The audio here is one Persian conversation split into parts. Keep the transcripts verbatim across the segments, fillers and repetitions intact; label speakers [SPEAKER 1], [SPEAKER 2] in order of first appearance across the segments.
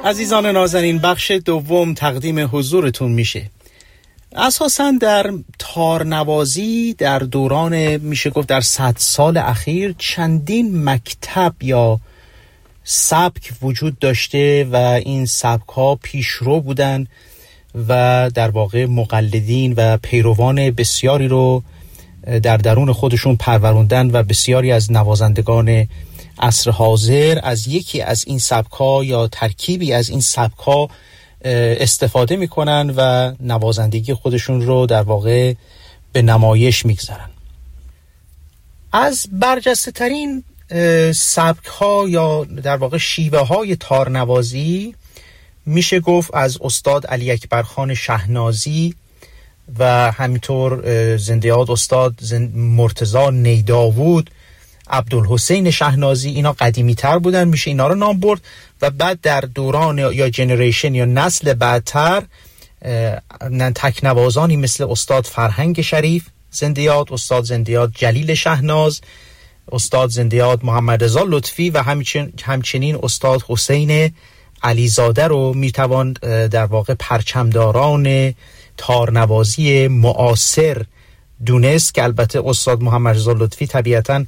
[SPEAKER 1] عزیزان نازنین، بخش دوم تقدیم حضورتون میشه. اساساً در تارنوازی در دوران میشه گفت در صد سال اخیر چندین مکتب یا سبک وجود داشته و این سبک ها پیشرو بودن و در واقع مقلدین و پیروان بسیاری رو در درون خودشون پروروندن و بسیاری از نوازندگان عصر حاضر از یکی از این سبک‌ها یا ترکیبی از این سبک‌ها استفاده میکنن و نوازندگی خودشون رو در واقع به نمایش میگذارن. از برجسته ترین سبک‌ها یا در واقع شیوه های تارنوازی میشه گفت از استاد علی اکبر خان شهنازی و همینطور زنده یاد استاد مرتضی نیداود، عبدالحسین شهنازی. اینا قدیمی تر بودن، میشه اینا رو نام برد. و بعد در دوران یا جنریشن یا نسل بعدتر تکنوازانی مثل استاد فرهنگ شریف زنده یاد، استاد زنده یاد جلیل شهناز، استاد زنده یاد محمد رضا لطفی و همچنین همچنین استاد حسین علیزاده رو میتوان در واقع پرچمداران تارنوازی معاصر دونست، که البته استاد محمد رضا لطفی طبیعتاً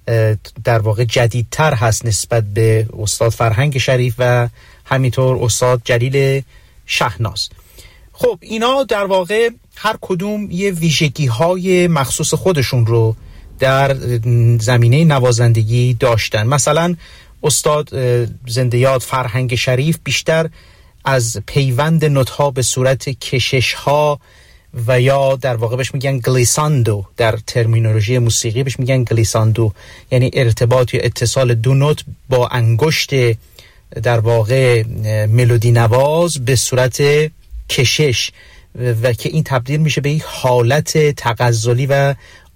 [SPEAKER 1] در واقع جدیدتر هست نسبت به استاد فرهنگ شریف و همینطور استاد جلیل شهناز. خب اینا در واقع هر کدوم یه ویژگی های مخصوص خودشون رو در زمینه نوازندگی داشتن. مثلا استاد زنده یاد فرهنگ شریف بیشتر از پیوند نوت‌ها به صورت کشش‌ها و یا در واقع بهش میگن گلیساندو، در ترمینولوژی موسیقی بهش میگن گلیساندو، یعنی ارتباط یا اتصال دو نوت با انگشت در واقع ملودی نواز به صورت کشش، و که این تبدیل میشه به یک حالت تغزلی و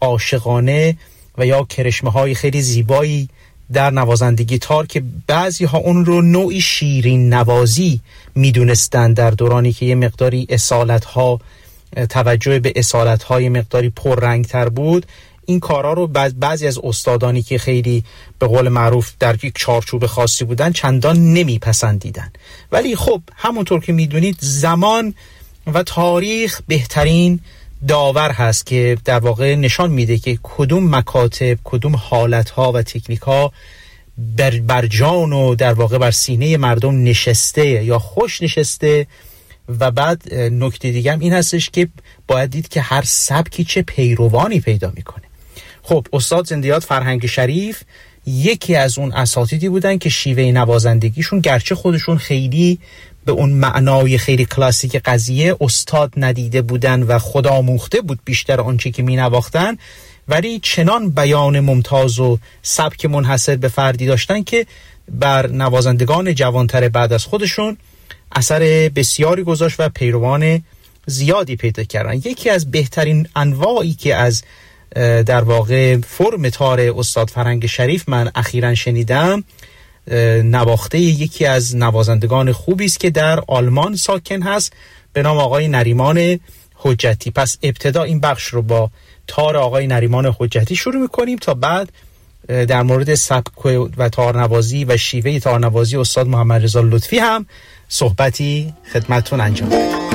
[SPEAKER 1] عاشقانه و یا کرشمه های خیلی زیبایی در نوازندگی تار، که بعضی ها اون رو نوعی شیرین نوازی میدونستن در دورانی که یه مقداری اصالت ها، توجه به اصالت های مقداری پررنگ تر بود. این کارا رو بعضی از استادانی که خیلی به قول معروف در یک چارچوب خاصی بودن چندان نمیپسندیدن. ولی خب همونطور که میدونید زمان و تاریخ بهترین داور هست که در واقع نشان میده که کدوم مکاتب، کدوم حالتها و تکنیکها بر, بر جان و در واقع بر سینه مردم نشسته یا خوش نشسته. و بعد نکته دیگه هم این هستش که باید دید که هر سبکی چه پیروانی پیدا میکنه. خب استاد زنده یاد فرهنگ شریف یکی از اون اساتیدی بودن که شیوه نوازندگیشون گرچه خودشون خیلی به اون معنای خیلی کلاسیک قضیه استاد ندیده بودن و خودآموخته بود بیشتر آنچه که می نواختن، ولی چنان بیان ممتاز و سبک منحصر به فردی داشتن که بر نوازندگان جوانتر بعد از خودشون اثر بسیاری گذاشت و پیروان زیادی پیدا کردن. یکی از بهترین انواعی که از در واقع فرم تار استاد فرهنگ شریف من اخیراً شنیدم، نواخته یکی از نوازندگان خوبی است که در آلمان ساکن هست به نام آقای نریمان حجتی. پس ابتدا این بخش رو با تار آقای نریمان حجتی شروع می‌کنیم تا بعد در مورد سبک و تارنوازی و شیوه تارنوازی استاد محمد رضا لطفی هم صحبتی خدمتتون انجام بدیم.